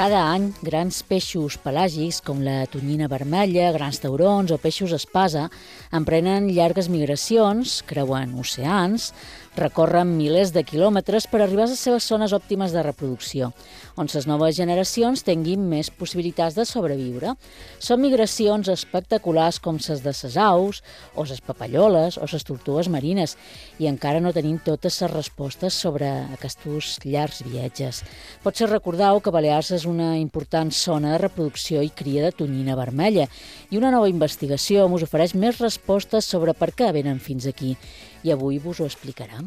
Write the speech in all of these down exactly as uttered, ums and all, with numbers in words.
Cada any, grans peixos pelàgics com la tonyina vermella, grans taurons o peixos espasa emprenen llargues migracions, creuen oceans, recorren milers de quilòmetres per arribar a les seves zones òptimes de reproducció, on les noves generacions tinguin més possibilitats de sobreviure. Són migracions espectaculars com les de les aus, o les papalloles, o les tortugues marines, i encara no tenim totes les respostes sobre aquests llargs viatges. Potser recordeu que Balears és una important zona de reproducció i cria de tonyina vermella, i una nova investigació us ofereix més respostes sobre per què venen fins aquí, i avui vos ho explicarem.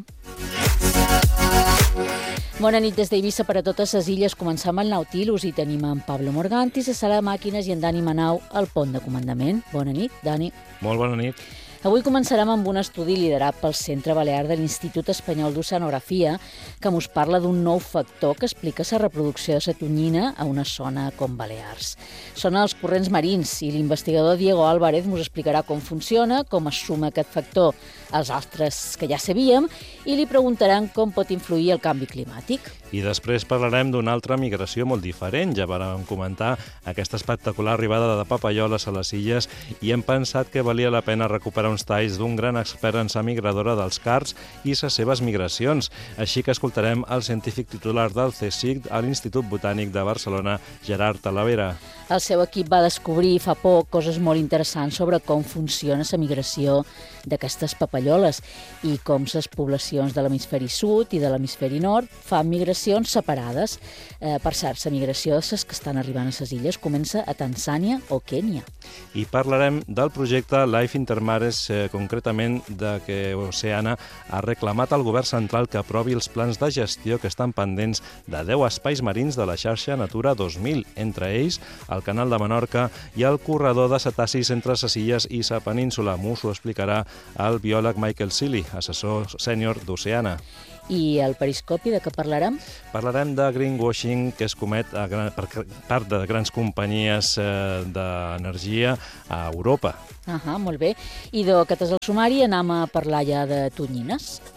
Bona nit des d'Eivissa per a totes les illes. Començam el Nautilus i tenim en Pablo Morgantis a sala de màquines i en Dani Manau al pont de comandament. Bona nit, Dani. Molt bona nit. Avui començarem amb un estudi liderat pel Centre Balear de l'Institut Espanyol d'Oceanografia que ens parla d'un nou factor que explica la reproducció de la tonyina a una zona com Balears. Són els corrents marins i l'investigador Diego Álvarez ens explicarà com funciona, com es suma aquest factor als altres que ja sabíem i li preguntaran com pot influir el canvi climàtic. I després parlarem d'una altra migració molt diferent. Ja vam comentar aquesta espectacular arribada de papalloles a les illes i hem pensat que valia la pena recuperar uns talls d'un gran expert en la migradora dels carps i les seves migracions. Així que escoltarem el científic titular del CSIC a l'Institut Botànic de Barcelona, Gerard Talavera. El seu equip va descobrir fa poc coses molt interessants sobre com funciona la migració d'aquestes papalloles i com les poblacions de l'hemisferi sud i de l'hemisferi nord fan migracions separades. Eh, per cert, la migració de les que estan arribant a les illes comença a Tanzània o Kènia. I parlarem del projecte Life Intermares, eh, concretament de que Oceana ha reclamat al govern central que aprovi els plans de gestió que estan pendents de deu espais marins de la xarxa Natura dos mil, entre ells el Canal de Menorca i el corredor de cetacis entre les illes i la península. M'ho explicarà el biòleg Michael Seeley, assessor sènior d'Oceana. I el periscopi, de què parlarem? Parlarem de greenwashing que es comet a gran, per part de grans companyies eh, d'energia a Europa. Ah, molt bé. I d'aquest és el sumari, anem a parlar ja de tonyines.